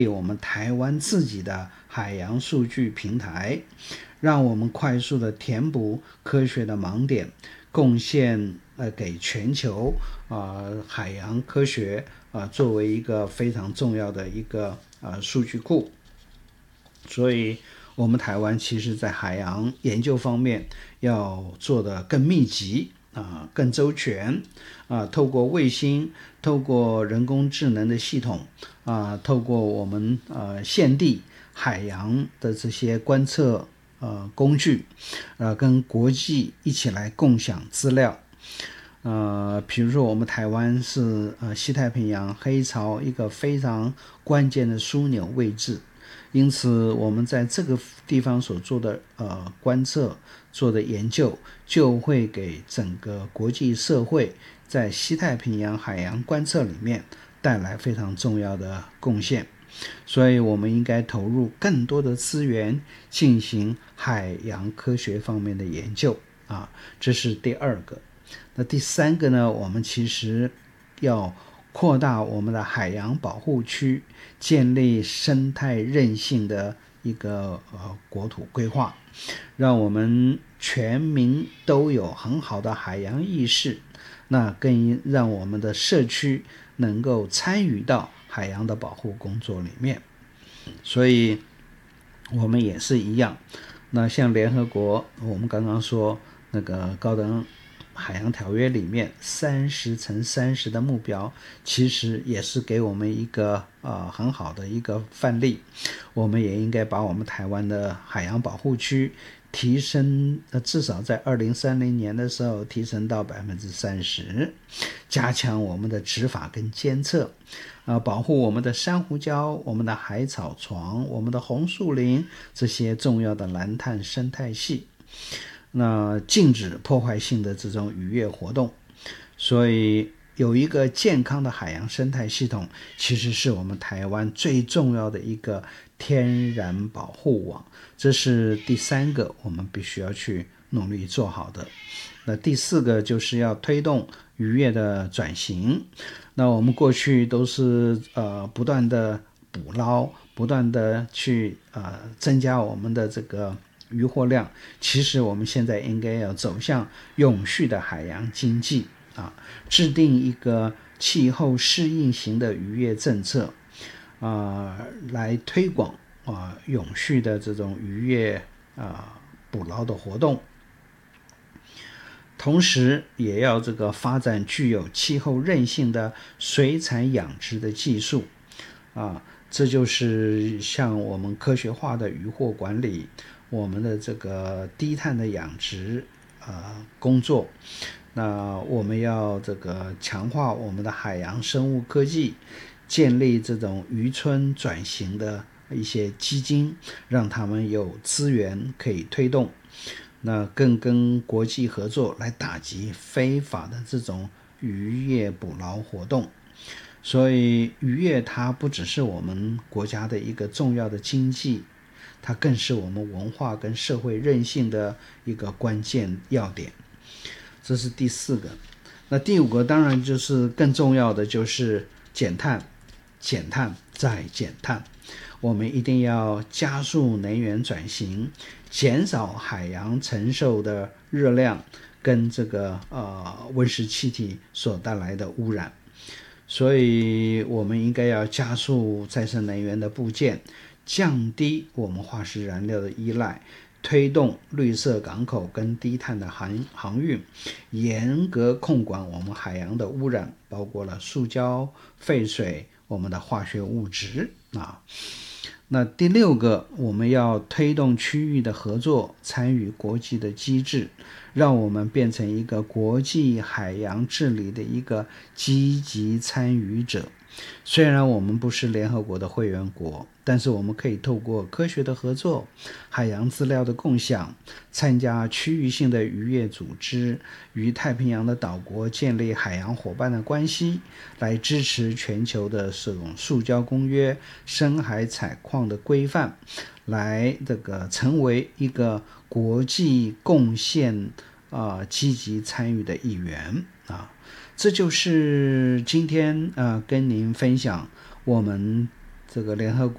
我们台湾自己的海洋数据平台，让我们快速的填补科学的盲点，贡献给全球海洋科学作为一个非常重要的一个数据库。所以我们台湾其实在海洋研究方面要做得更密集更周全透过卫星，透过人工智能的系统透过我们现地海洋的这些观测工具跟国际一起来共享资料。比如说我们台湾是西太平洋黑潮一个非常关键的枢纽位置，因此我们在这个地方所做的观测做的研究，就会给整个国际社会在西太平洋海洋观测里面带来非常重要的贡献。所以我们应该投入更多的资源进行海洋科学方面的研究这是第二个。那第三个呢，我们其实要扩大我们的海洋保护区，建立生态韧性的一个国土规划，让我们全民都有很好的海洋意识，那更让我们的社区能够参与到海洋的保护工作里面。所以我们也是一样，那像联合国我们刚刚说那个高等海洋条约里面30×30的目标，其实也是给我们一个很好的一个范例。我们也应该把我们台湾的海洋保护区提升至少在2030年的时候提升到30%，加强我们的执法跟监测保护我们的珊瑚礁、我们的海草床、我们的红树林这些重要的蓝碳生态系，那禁止破坏性的这种渔业活动。所以有一个健康的海洋生态系统，其实是我们台湾最重要的一个天然保护网，这是第三个我们必须要去努力做好的。那第四个就是要推动渔业的转型。那我们过去都是不断的捕捞，不断的去增加我们的这个渔获量，其实我们现在应该要走向永续的海洋经济制定一个气候适应型的渔业政策来推广永续的这种渔业捕捞的活动。同时也要这个发展具有气候韧性的水产养殖的技术这就是像我们科学化的渔获管理，我们的这个低碳的养殖工作。那我们要这个强化我们的海洋生物科技，建立这种渔村转型的一些基金，让他们有资源可以推动。那更跟国际合作来打击非法的这种渔业捕捞活动。所以渔业它不只是我们国家的一个重要的经济，它更是我们文化跟社会韧性的一个关键要点。这是第四个。那第五个当然就是更重要的，就是减碳，减碳再减碳。我们一定要加速能源转型，减少海洋承受的热量跟这个温室气体所带来的污染。所以我们应该要加速再生能源的布建，降低我们化石燃料的依赖，推动绿色港口跟低碳的航运，严格控管我们海洋的污染，包括了塑胶、废水、我们的化学物质那第六个，我们要推动区域的合作，参与国际的机制，让我们变成一个国际海洋治理的一个积极参与者。虽然我们不是联合国的会员国，但是我们可以透过科学的合作、海洋资料的共享，参加区域性的渔业组织，与太平洋的岛国建立海洋伙伴的关系，来支持全球的这种塑胶公约、深海采矿的规范，来这个成为一个国际贡献积极参与的一员这就是今天跟您分享我们这个联合国